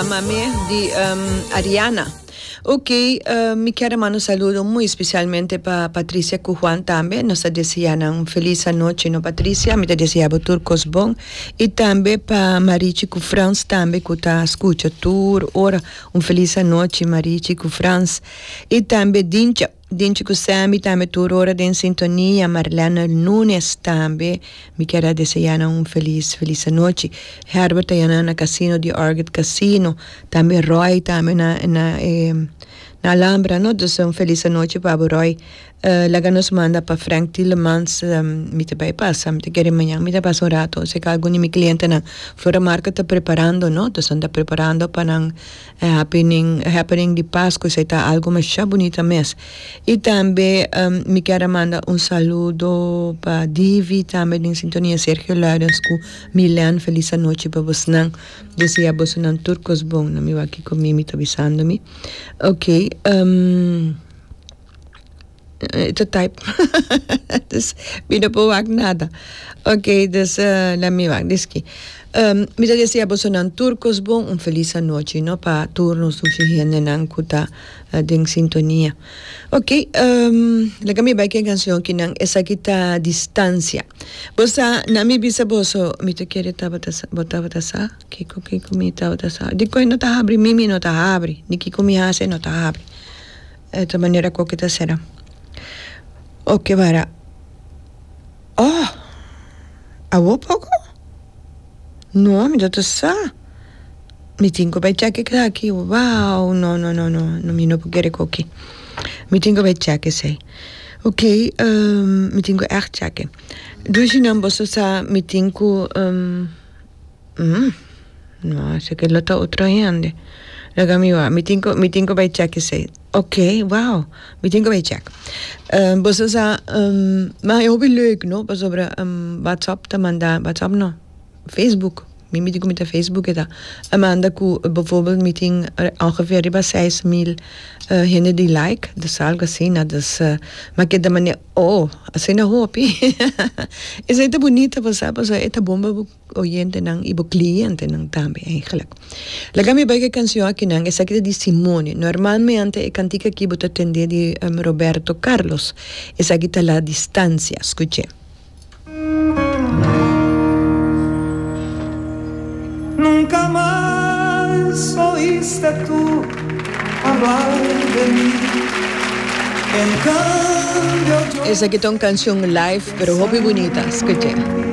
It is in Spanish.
Amame de Ariana. Ok, me quiero mandar un saludo muy especialmente para Patricia Cujuan también. Nos desean una feliz noche, ¿no, Patricia? Me desea Turcos Bon. Y también para Marichi Cufrans también, que está escucha tour. Ora, feliz noche, Marichi Cufrans. Y también Dincha Kusami também toda hora em sintonia, Marlena Nunes também, me quero desejar feliz noite. Herbert está na casino de Argent Casino, também Roy também na Alhambra, não? Então, feliz noite para Roy. Laga nos manda para Frank Tillemans, me te vai passar, me te quer amanhã, me te passa rato. Sei que algum de meus clientes na Flora Marca está preparando, não? Então, está preparando para um happening de Páscoa, sei tá algo mais bonito mesmo. E também me quero mandar saludo para Divi, também em sintonia Sergio Lawrence, com Milan, feliz noite para vocês. Desejo vocês turcos bom, não me vai aqui comigo, me está avisando-me. Ok, te type. Dus binnen bewaakt nada. Oké, dus laat me wacht. Dus me decía bosonan turcos bon, feliz noche, ¿no? Pa turnos sushi nan kuta ding sintonía. Ok, la kami ba kaya canción kinang esa kita distancia. Bosa nami bisa boso mi te quiere botaba sa kiko mi tabata sa. Di ko no ta abri mimi no ta abri. Ni kiko mi hace no ta abri. De manera coqueta será. Ok, para. Oh, ¿hago poco? No, mi dato sa. Mi tengo que echar que aquí. Wow, no, mi no puedo querer coqui. Mi tengo que echar que sei. Ok, mi tengo echt checken. Dus je dan bosso sa, mi tengo, no, sé que lo está otro gente. Laga mi va, mi tengo que echar que sei. Ok, wow, mi tengo que echar. Bosso sa, maar heel leuk, no? Pas over WhatsApp te mandar, WhatsApp no, Facebook. Mimi digo met de Facebook eta. Amanda ku bijvoorbeeld meeting ongeveer riba 6.000 hende die like. Dus algo assim, dus maar que da maneira, oh, assim na hopi. Is het bonita você, é ta bomba oyente nang ibo cliente nang tambe eigenlijk. La gami baie canción aqui nang essa aqui de Simone. Normalmente é cantica que bota atender de Roberto Carlos. Essa aqui tá la distancia, escuche. Nunca más oíste tú hablar de mí. En cambio yo... Esa aquí es una canción live, pero hobby bonita, escuche.